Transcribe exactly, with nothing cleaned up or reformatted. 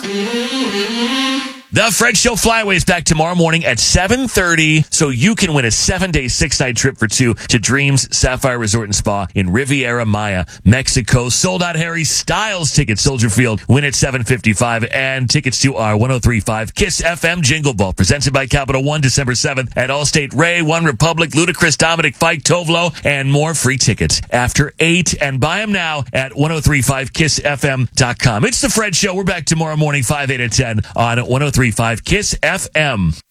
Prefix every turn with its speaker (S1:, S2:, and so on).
S1: The Fred Show Flyaway is back tomorrow morning at seven thirty, so you can win a seven-day, six-night trip for two to Dreams Sapphire Resort and Spa in Riviera Maya, Mexico. Sold out Harry Styles tickets, Soldier Field, win at seven fifty-five, and tickets to our one oh three point five KISS F M Jingle Ball, presented by Capital One, December seventh at Allstate Ray, One Republic, Ludacris, Dominic Fike, Tovlo, and more free tickets after eight. And buy them now at ten thirty-five kiss f m dot com. It's the Fred Show. We're back tomorrow morning, five, eight, and ten on one oh three point five KISS F M.